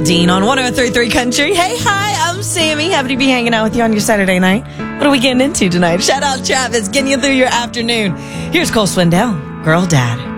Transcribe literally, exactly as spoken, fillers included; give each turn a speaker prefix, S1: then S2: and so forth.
S1: Dean on one oh three point three Country. Hey, hi, I'm Sammy. Happy to be hanging out with you on your Saturday night. What are we getting into tonight? Shout out Travis, getting you through your afternoon. Here's Cole Swindell, Girl Dad.